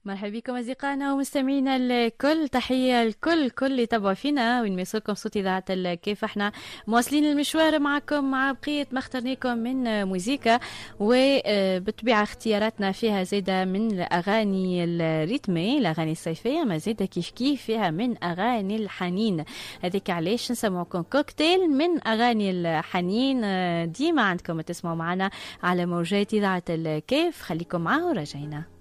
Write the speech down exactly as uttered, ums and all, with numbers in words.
مرحبا بكم أصدقائنا ومستمعينا الكل، تحية الكل كل اللي تابعوا فينا وين ما يوصلكم صوت إذاعة كيف. احنا مواصلين المشوار معكم مع بقية ما اخترناكم من موزيكا، وبالطبيعة اختياراتنا فيها زيادة من الأغاني الريتمي، الأغاني الصيفية، ما زيادة كيف كيف فيها من أغاني الحنين. هذيك علاش نسمعكم كوكتيل من أغاني الحنين. ديما عندكم تسمعوا معنا على موجات إذاعة الكيف، خليكم معه ورجعينا.